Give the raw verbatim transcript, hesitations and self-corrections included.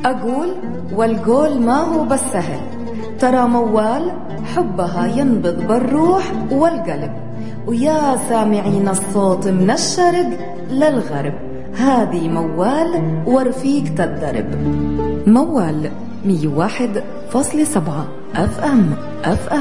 أقول والقول ما هو بس سهل، ترى موال حبها ينبض بالروح والقلب. ويا سامعين الصوت من الشرق للغرب، هذه موال ورفيق تدرب. موال مية وواحد فاصلة سبعة اف ام اف ام.